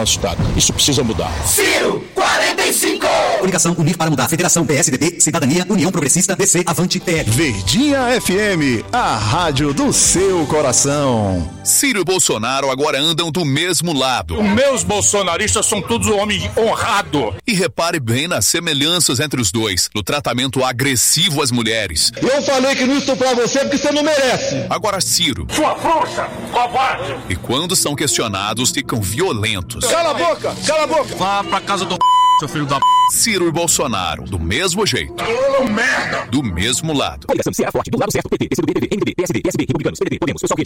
nosso Estado. Isso precisa mudar. Ciro, 45! Coligação Unir para Mudar. Federação PSDB, Cidadania, União Progressista, DC, Avante, PL. Verdinha FM, a rádio do seu coração. Ciro e Bolsonaro agora andam do mesmo lado. Os meus bolsonaristas são todos homens honrados. E repare bem nas semelhanças entre os dois, no tratamento agressivo às mulheres. Eu falei que não estou pra você porque você não merece. Agora Ciro. Sua força, covarde. E quando são questionados, ficam violentos. Cala a boca, cala a boca. Vá pra casa do seu filho da Ciro e Bolsonaro, do mesmo jeito. merda. Do mesmo lado. Coligação Ceará Forte, do lado certo, PT, PCdoB, PV, MDB, PSD, PSB, Republicanos, PDT, Podemos, Pessoal